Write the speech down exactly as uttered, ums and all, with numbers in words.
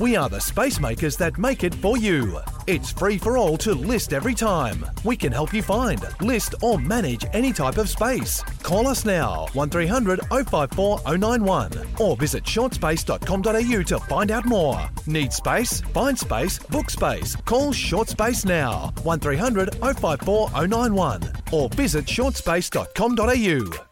We are the space makers that make it for you. It's free for all to list every time. We can help you find, list or manage any type of space. Call us now, one three hundred oh five four oh nine one or visit short space dot com dot a u to find out more. Need space? Find space, book space. Call Short Space now, one three hundred oh five four oh nine one or visit short space dot com dot a u.